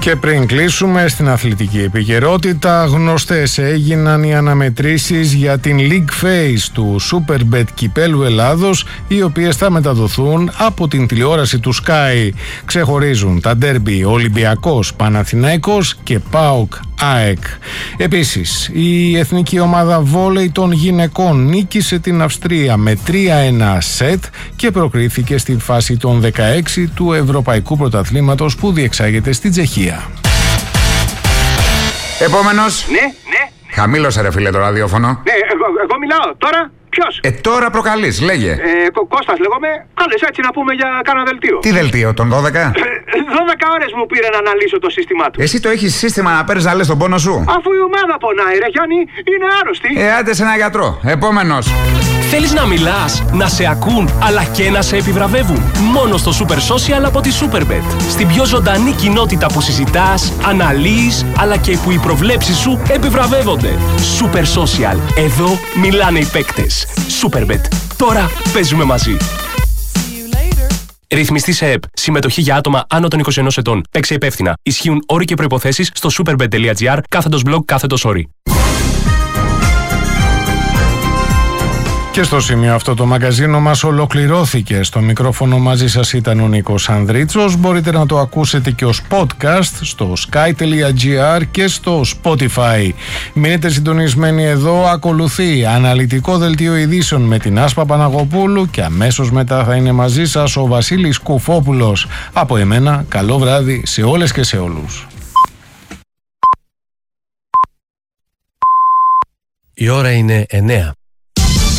Και πριν κλείσουμε στην αθλητική επικαιρότητα, γνωστές έγιναν οι αναμετρήσεις για την League Phase του Superbet Κυπέλλου Ελλάδος, οι οποίες θα μεταδοθούν από την τηλεόραση του Sky. Ξεχωρίζουν τα ντέρμπι Ολυμπιακός Παναθηναϊκός και ΠΑΟΚ ΑΕΚ. Επίσης, η εθνική ομάδα βόλεϊ των γυναικών νίκησε την Αυστρία με 3-1 σετ και προκρίθηκε στη φάση των 16 του Ευρωπαϊκού Πρωταθλήματος που διεξάγεται στη Τσεχία. Επόμενος. Ναι. Χαμήλωσε ρε φίλε το ραδιόφωνο. Ναι, εγώ μιλάω. Τώρα ποιος? Τώρα προκαλείς, λέγε. Κώστας λέγομαι. Κάλες έτσι να πούμε για κάνα δελτίο. Τι δελτίο, τον 12? 12 ώρες μου πήρε να αναλύσω το σύστημά του. Εσύ το έχεις σύστημα να παίρνεις να λες τον πόνο σου? Αφού η ομάδα πονάει ρε Γιάννη, είναι άρρωστη. Άντε σε ένα γιατρό. Επόμενος. Θέλεις να μιλάς, να σε ακούν, αλλά και να σε επιβραβεύουν? Μόνο στο Super Social από τη Superbet. Στην πιο ζωντανή κοινότητα που συζητάς, αναλύεις, αλλά και που οι προβλέψεις σου επιβραβεύονται. Super Social. Εδώ μιλάνε οι παίκτες. Superbet. Τώρα παίζουμε μαζί. Ρυθμιστή σε ΕΠ. Συμμετοχή για άτομα άνω των 21 ετών. Παίξε υπεύθυνα. Ισχύουν όροι και προϋποθέσεις στο superbet.gr/blog/όροι. Και στο σημείο αυτό το μαγκαζίνο μας ολοκληρώθηκε. Στο μικρόφωνο μαζί σας ήταν ο Νίκος Ανδρίτσος. Μπορείτε να το ακούσετε και ως podcast στο sky.gr και στο Spotify. Μείνετε συντονισμένοι εδώ. Ακολουθεί αναλυτικό δελτίο ειδήσεων με την Άσπα Παναγοπούλου και αμέσως μετά θα είναι μαζί σας ο Βασίλης Κουφόπουλος. Από εμένα, καλό βράδυ σε όλες και σε όλους. Η ώρα είναι 9.